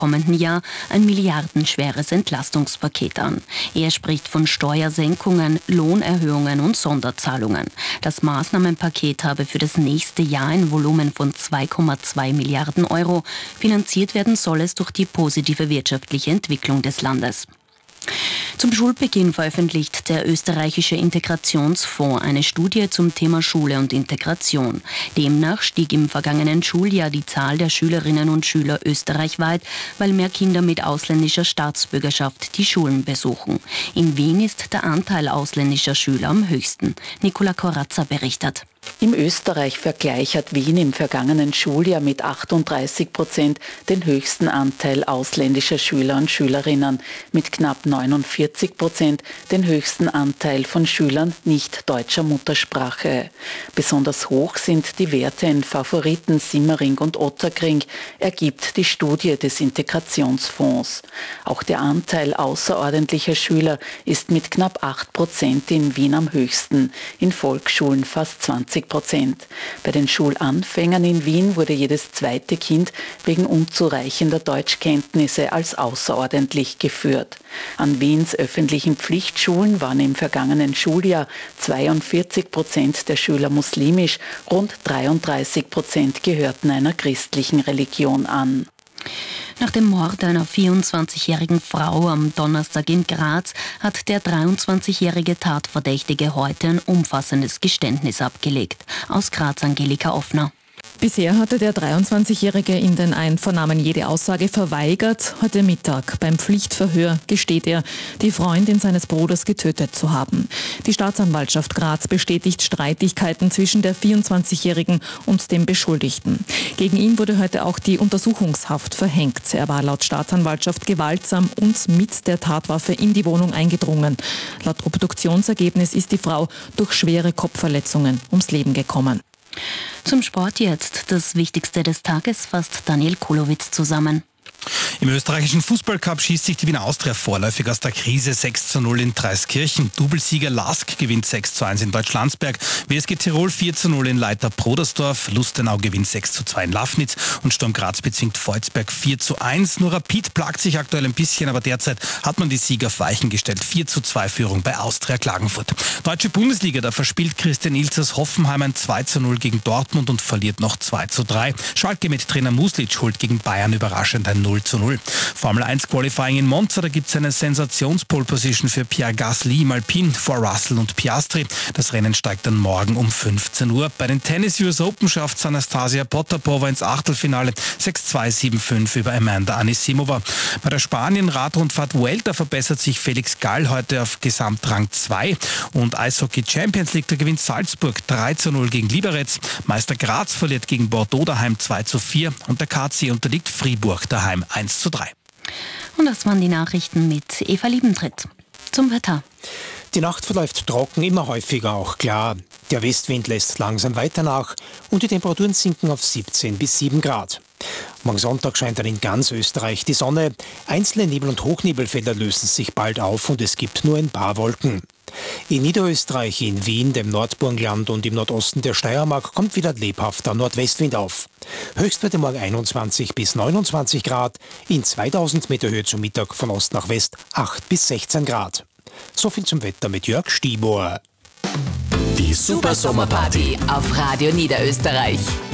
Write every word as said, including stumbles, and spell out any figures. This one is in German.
kommenden Jahr ein milliardenschweres Entlastungspaket an. Er spricht von Steuersenkungen, Lohnerhöhungen und Sonderzahlungen. Das Maßnahmenpaket habe für das nächste Jahr ein Volumen von zwei Komma zwei Milliarden Euro. Finanziert werden soll es durch die positive wirtschaftliche Entwicklung des Landes. Zum Schulbeginn veröffentlicht der österreichische Integrationsfonds eine Studie zum Thema Schule und Integration. Demnach stieg im vergangenen Schuljahr die Zahl der Schülerinnen und Schüler österreichweit, weil mehr Kinder mit ausländischer Staatsbürgerschaft die Schulen besuchen. In Wien ist der Anteil ausländischer Schüler am höchsten. Nicola Corazza berichtet. Im Österreich-Vergleich hat Wien im vergangenen Schuljahr mit achtunddreißig Prozent den höchsten Anteil ausländischer Schüler und Schülerinnen, mit knapp neunundvierzig Prozent den höchsten Anteil von Schülern nicht deutscher Muttersprache. Besonders hoch sind die Werte in Favoriten, Simmering und Ottakring, ergibt die Studie des Integrationsfonds. Auch der Anteil außerordentlicher Schüler ist mit knapp acht Prozent in Wien am höchsten, in Volksschulen fast zwanzig Prozent. Bei den Schulanfängern in Wien wurde jedes zweite Kind wegen unzureichender Deutschkenntnisse als außerordentlich geführt. An Wiens öffentlichen Pflichtschulen waren im vergangenen Schuljahr zweiundvierzig Prozent der Schüler muslimisch, rund dreiunddreißig Prozent gehörten einer christlichen Religion an. Nach dem Mord einer vierundzwanzigjährigen Frau am Donnerstag in Graz hat der dreiundzwanzigjährige Tatverdächtige heute ein umfassendes Geständnis abgelegt. Aus Graz Angelika Offner. Bisher hatte der dreiundzwanzigjährige in den Einvernahmen jede Aussage verweigert. Heute Mittag beim Pflichtverhör gesteht er, die Freundin seines Bruders getötet zu haben. Die Staatsanwaltschaft Graz bestätigt Streitigkeiten zwischen der vierundzwanzigjährigen und dem Beschuldigten. Gegen ihn wurde heute auch die Untersuchungshaft verhängt. Er war laut Staatsanwaltschaft gewaltsam und mit der Tatwaffe in die Wohnung eingedrungen. Laut Obduktionsergebnis ist die Frau durch schwere Kopfverletzungen ums Leben gekommen. Zum Sport jetzt. Das Wichtigste des Tages fasst Daniel Kulowitz zusammen. Im österreichischen Fußballcup schießt sich die Wiener Austria vorläufig aus der Krise. Sechs zu null in Dreiskirchen. Doublesieger Lask gewinnt sechs zu eins in Deutschlandsberg. W S G Tirol vier zu null in Leiter-Prodersdorf. Lustenau gewinnt sechs zu zwei in Lafnitz. Und Sturm Graz bezwingt Volzberg vier zu eins. Nur Rapid plagt sich aktuell ein bisschen, aber derzeit hat man die Sieger auf Weichen gestellt. vier zu zwei Führung bei Austria Klagenfurt. Deutsche Bundesliga, da verspielt Christian Ilzers Hoffenheim ein zwei zu null gegen Dortmund und verliert noch zwei zu drei. Schalke mit Trainer Muslic holt gegen Bayern überraschend ein null zu null. Formel eins Qualifying in Monza, da gibt es eine Sensations-Pole-Position für Pierre Gasly im Alpine vor Russell und Piastri. Das Rennen steigt dann morgen um fünfzehn Uhr. Bei den Tennis U S Open schafft es Anastasia Potapova ins Achtelfinale. sechs zwei, sieben fünf über Amanda Anisimova. Bei der Spanien-Radrundfahrt Vuelta verbessert sich Felix Gall heute auf Gesamtrang zwei. Und Eishockey Champions League, da gewinnt Salzburg drei zu null gegen Liberec. Meister Graz verliert gegen Bordeaux daheim zwei zu vier. Und der K C unterliegt Fribourg daheim eins zu drei. Und das waren die Nachrichten mit Eva Liebentritt. Zum Wetter. Die Nacht verläuft trocken, immer häufiger auch klar. Der Westwind lässt langsam weiter nach und die Temperaturen sinken auf siebzehn bis sieben Grad. Morgen Sonntag scheint dann in ganz Österreich die Sonne. Einzelne Nebel- und Hochnebelfelder lösen sich bald auf und es gibt nur ein paar Wolken. In Niederösterreich, in Wien, dem Nordburgenland und im Nordosten der Steiermark kommt wieder lebhafter Nordwestwind auf. Höchstwerte morgen einundzwanzig bis neunundzwanzig Grad, in zweitausend Meter Höhe zum Mittag von Ost nach West acht bis sechzehn Grad. So viel zum Wetter mit Jörg Stibor. Die Super Sommerparty auf Radio Niederösterreich.